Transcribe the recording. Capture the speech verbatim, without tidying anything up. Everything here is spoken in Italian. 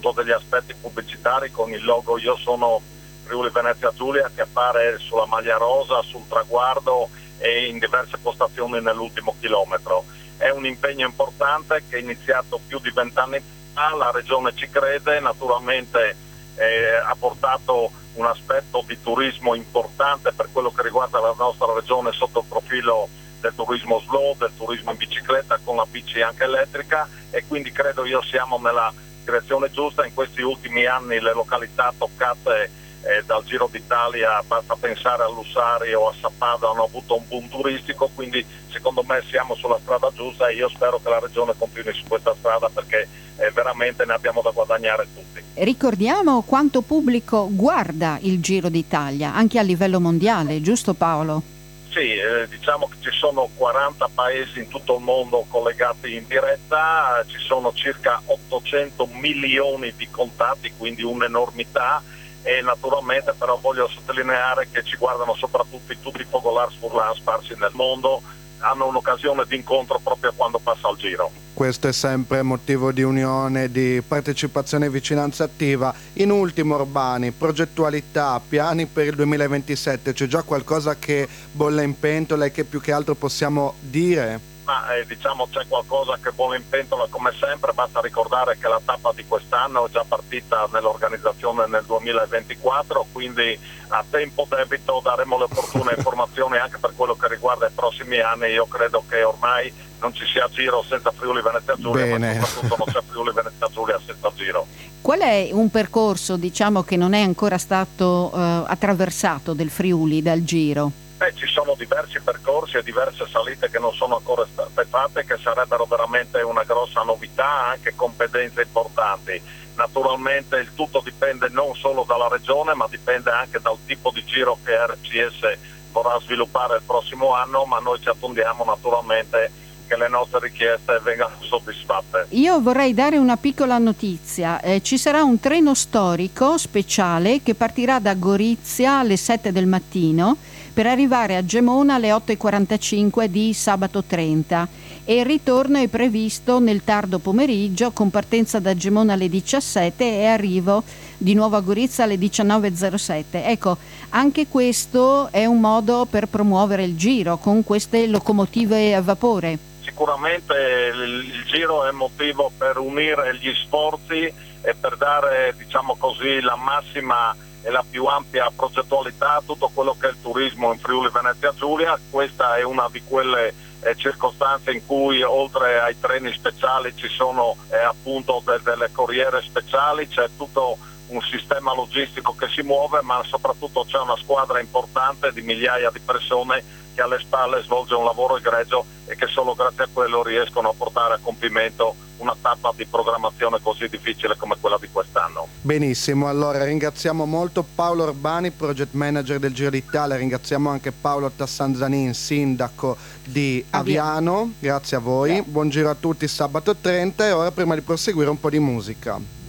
appunto degli aspetti pubblicitari con il logo Io sono Friuli Venezia Giulia, che appare sulla maglia rosa, sul traguardo e in diverse postazioni nell'ultimo chilometro. È un impegno importante che è iniziato più di vent'anni fa, la Regione ci crede, naturalmente eh, ha portato un aspetto di turismo importante per quello che riguarda la nostra regione sotto il profilo del turismo slow, del turismo in bicicletta con la bici anche elettrica, e quindi credo io siamo nella direzione giusta. In questi ultimi anni le località toccate eh, dal Giro d'Italia, basta pensare a Lussari o a Sappada, hanno avuto un boom turistico, quindi secondo me siamo sulla strada giusta e io spero che la regione continui su questa strada, perché eh, veramente ne abbiamo da guadagnare tutti. Ricordiamo quanto pubblico guarda il Giro d'Italia anche a livello mondiale, giusto Paolo? Sì, eh, diciamo che ci sono quaranta paesi in tutto il mondo collegati in diretta, ci sono circa ottocento milioni di contatti, quindi un'enormità, e naturalmente però voglio sottolineare che ci guardano soprattutto tutti i focolars furlan sparsi nel mondo, hanno un'occasione di incontro proprio quando passa il Giro. Questo è sempre motivo di unione, di partecipazione e vicinanza attiva. In ultimo, Urbani, progettualità, piani per il duemilaventisette, c'è già qualcosa che bolle in pentola e che più che altro possiamo dire? Ma eh, diciamo c'è qualcosa che bolle in pentola come sempre, basta ricordare che la tappa di quest'anno è già partita nell'organizzazione nel duemilaventiquattro, quindi a tempo debito daremo le opportune informazioni anche per quello che riguarda i prossimi anni. Io credo che ormai non ci sia Giro senza Friuli Venezia Giulia, Bene. ma soprattutto non c'è Friuli Venezia Giulia senza Giro. Qual è un percorso, diciamo, che non è ancora stato eh, attraversato del Friuli dal Giro? Beh, ci sono diversi percorsi e diverse salite che non sono ancora state fatte, che sarebbero veramente una grossa novità, anche competenze importanti. Naturalmente il tutto dipende non solo dalla regione, ma dipende anche dal tipo di giro che R C S vorrà sviluppare il prossimo anno, ma noi ci attendiamo naturalmente che le nostre richieste vengano soddisfatte. Io vorrei dare una piccola notizia, eh, ci sarà un treno storico speciale che partirà da Gorizia alle sette del mattino per arrivare a Gemona alle otto e quarantacinque di sabato trenta, e il ritorno è previsto nel tardo pomeriggio con partenza da Gemona alle diciassette e arrivo di nuovo a Gorizia alle diciannove e zero sette. Ecco, anche questo è un modo per promuovere il Giro con queste locomotive a vapore. Sicuramente il, il Giro è motivo per unire gli sforzi e per dare, diciamo così, la massima e la più ampia progettualità a tutto quello che è il turismo in Friuli Venezia Giulia. Questa è una di quelle eh, circostanze in cui oltre ai treni speciali ci sono eh, appunto de- delle corriere speciali, c'è tutto un sistema logistico che si muove, ma soprattutto c'è una squadra importante di migliaia di persone che alle spalle svolge un lavoro egregio e che solo grazie a quello riescono a portare a compimento una tappa di programmazione così difficile come quella di quest'anno. Benissimo, allora ringraziamo molto Paolo Urbani, project manager del Giro d'Italia, ringraziamo anche Paolo Tassanzanin, sindaco di Aviano, grazie a voi, buon giro a tutti sabato trenta, e ora prima di proseguire un po' di musica.